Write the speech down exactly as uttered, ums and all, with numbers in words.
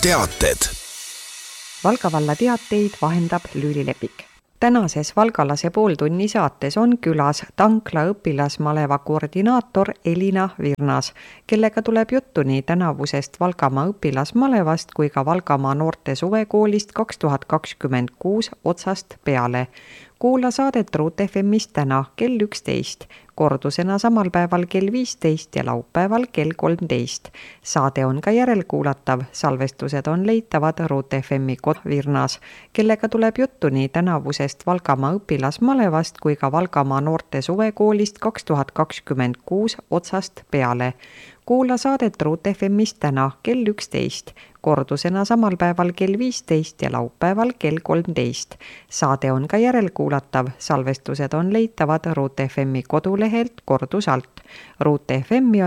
teated. Valga valla teateid vahendab Lüüli Lepik. Tänases Valgalase pooltunni saates on külas Tankla õpilasmaleva koordinaator Elina Virnas, kellega tuleb juttu nii tänavusest Valgamaa õpilasmalevast kui ka Valgamaa noorte suvekoolist kaks tuhat kakskümmend kuus otsast peale. Kuula saadet Ruut F M-ist täna kell üksteist, kordusena samal päeval kell viisteist ja laupäeval kell kolmteist. Saade on ka järelkuulatav, salvestused on leitavad Ruut F M-i kod Virnas, kellega tuleb juttu nii tänavusest Valgamaa õpilasmalevast kui ka Valgamaa noorte suvekoolist kaks tuhat kakskümmend kuus otsast peale. Kuula saadet Ruut F M-ist täna kell üksteist, kordusena samal päeval kell viisteist ja laupäeval kell kolmteist. Saade on ka järelkuulatav, salvestused on leitavad Ruut F M-i kodulehelt kordusalt. Ruut F M-i